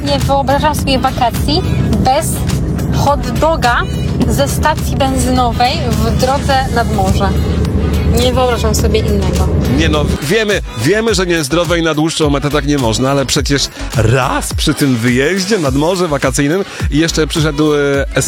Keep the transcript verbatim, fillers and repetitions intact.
nie wyobrażam sobie wakacji bez hot doga ze stacji benzynowej w drodze nad morze. Nie wyobrażam sobie innego. Nie no, wiemy, wiemy, że niezdrowe i na dłuższą metę tak nie można, ale przecież raz przy tym wyjeździe nad morze wakacyjnym i jeszcze przyszedł e,